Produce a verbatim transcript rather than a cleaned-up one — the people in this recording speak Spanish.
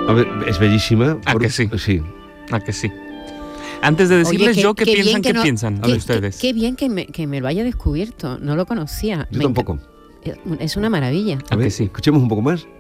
A ver, es bellísima. ¿A por- que sí? Sí. ¿A que sí? Antes de decirles Oye, qué- yo qué, qué bien piensan, que ¿qué no- piensan qué- ustedes? Qué, qué bien que me, que me lo haya descubierto, no lo conocía. Yo Me enca- tampoco. Es una maravilla. A ¿A ver, que sí? escuchemos un poco más.